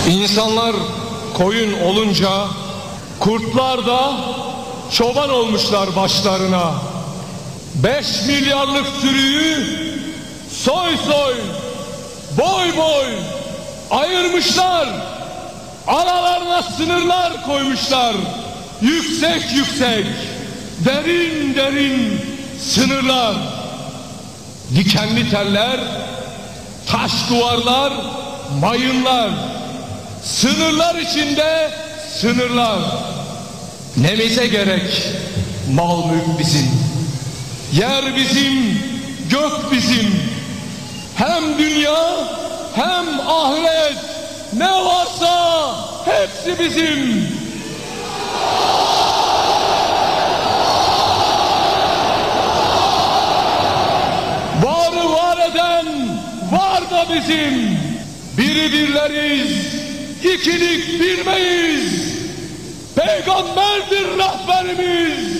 İnsanlar koyun olunca kurtlar da çoban olmuşlar başlarına. 5 milyarlık sürüyü soy soy, boy boy ayırmışlar. Aralarına sınırlar koymuşlar. Yüksek yüksek, derin derin sınırlar. Dikenli teller, taş duvarlar, mayınlar. Sınırlar içinde sınırlar. Nemize gerek, mal mülk bizim. Yer bizim, gök bizim. Hem dünya hem ahiret, ne varsa hepsi bizim. Varı var eden var da bizim. Biri birleriz, ikilik bilmeyiz. Peygamberdir rehberimiz.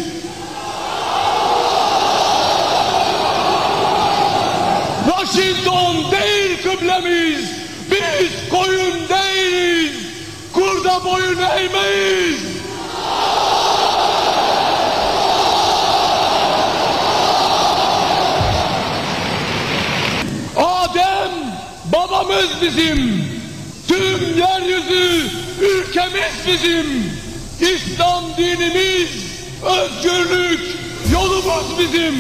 Washington değil kıblemiz. Biz koyun değiliz. Kurda boyun eğmeyiz. Adem babamız bizim. Tüm yeryüzü ülkemiz bizim. İslam dinimiz, özgürlük yolumuz bizim.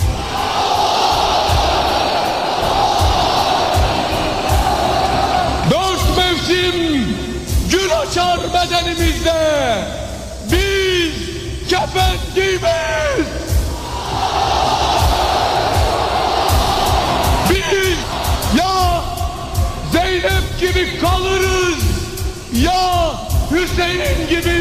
Dört mevsim gül açar bedenimizde. Biz kefen giymeyiz. Biz ya Zeynep gibi kalırız, ya Hüseyin gibi